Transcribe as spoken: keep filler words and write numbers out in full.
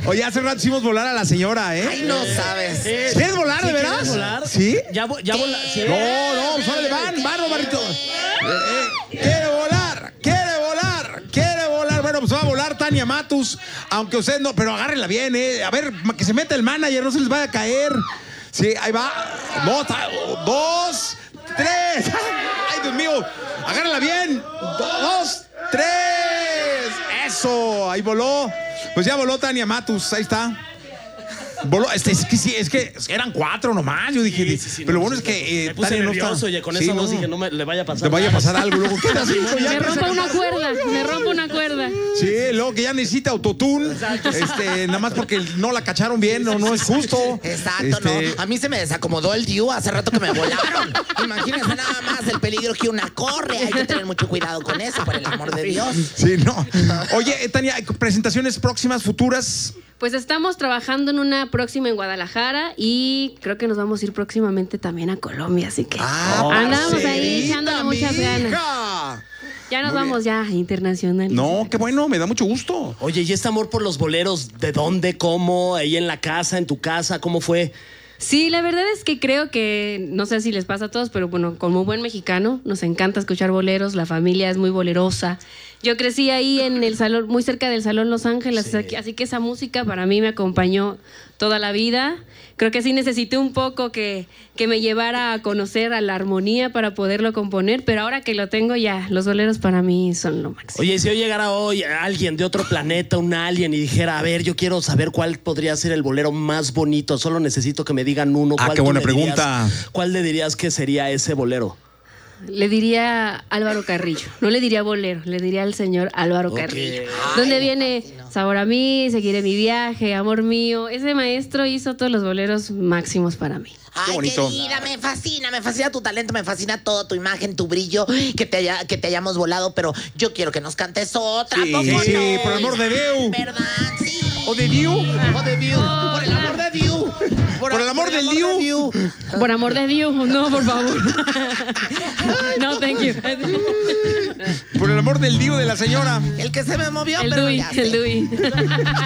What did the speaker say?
Oye, hace rato hicimos volar a la señora, ¿eh? Ay, no sabes. ¿Quieres volar, de ¿Sí veras? quieres volar? ¿Sí? Ya, vo- ya vola. ¿Sí? No, no, pues órale, van, van, Romarito. Eh, eh, quiere volar, quiere volar, quiere volar. Bueno, pues va a volar Tania Matus, aunque usted no, pero agárrenla bien, ¿eh? A ver, que se meta el manager, no se les vaya a caer. Sí, ahí va. Dos, dos, tres. Ay, Dios mío. Agárrenla bien. Dos, tres. Eso, ahí voló. Pues ya voló Tania Matus, ahí está. Voló, este, es que sí, es que eran cuatro nomás. Yo dije, Sí, sí, sí, pero lo no, bueno sí, es que. Eh, me puse Tania no nervioso, está- oye, con Sí, eso no no. dije, no me, le vaya a pasar Te vaya a nada. pasar algo, luego queda así. Me rompo una cuerda, me rompo una cuerda. Sí, luego que ya necesita autotune. Este, nada más porque no la cacharon bien, no, no es justo. Exacto, Este, no. A mí se me desacomodó el diu hace rato que me volaron. Imagínense nada más el peligro que una corre. Hay que tener mucho cuidado con eso, por el amor de Dios. Sí, no. Oye, eh, Tania, presentaciones próximas, futuras. Pues estamos trabajando en una próxima en Guadalajara y creo que nos vamos a ir próximamente también a Colombia, así que andamos ahí echándole muchas ganas. Mija. Ya nos Muy vamos ya internacional. No, qué bueno, me da mucho gusto. Oye, ¿y este amor por los boleros? ¿De dónde? ¿Cómo? ¿Ahí en la casa? ¿En tu casa? ¿Cómo fue? Sí, la verdad es que creo que, no sé si les pasa a todos, pero bueno, como buen mexicano, nos encanta escuchar boleros, la familia es muy bolerosa. Yo crecí ahí en el salón, muy cerca del Salón Los Ángeles, Sí. así que esa música para mí me acompañó toda la vida. Creo que sí necesité un poco que, que me llevara a conocer a la armonía para poderlo componer, pero ahora que lo tengo ya, los boleros para mí son lo máximo. Oye, si hoy llegara hoy alguien de otro planeta, un alien, y dijera, a ver, yo quiero saber cuál podría ser el bolero más bonito, solo necesito que me digan uno. Ah, ¿cuál qué tú buena me dirías- pregunta. ¿Cuál le dirías que sería ese bolero? Le diría Álvaro Carrillo, no le diría bolero, le diría al señor Álvaro Ok. Carrillo. Donde viene Sabor a mí, Seguiré mi viaje, Amor mío. Ese maestro hizo todos los boleros máximos para mí. Ay, bonito. querida, me fascina, me fascina tu talento, me fascina todo, tu imagen, tu brillo, que te, haya, que te hayamos volado, pero yo quiero que nos cantes otra. Sí, ¿a poco sí, no? por el amor de Dios. ¿Verdad? Sí. ¿O de Diu? O de Diu. Por el amor de Diu. Por el amor del Diu. Por amor de Dios, no, por favor. No, thank you. Por el amor del Diu de la señora. El que se me movió, El pero Dui, ya sé. el Dui.